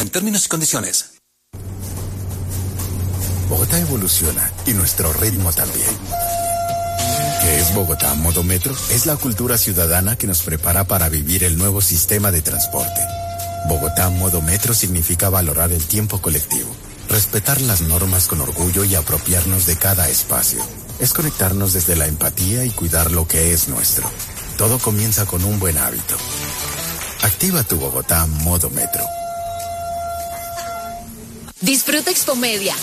términos y condiciones. Bogotá evoluciona y nuestro ritmo también. ¿Qué es Bogotá Modo Metro? Es la cultura ciudadana que nos prepara para vivir el nuevo sistema de transporte. Bogotá Modo Metro significa valorar el tiempo colectivo, respetar las normas con orgullo y apropiarnos de cada espacio. Es conectarnos desde la empatía y cuidar lo que es nuestro. Todo comienza con un buen hábito. Activa tu Bogotá Modo Metro. Disfruta Expomedia,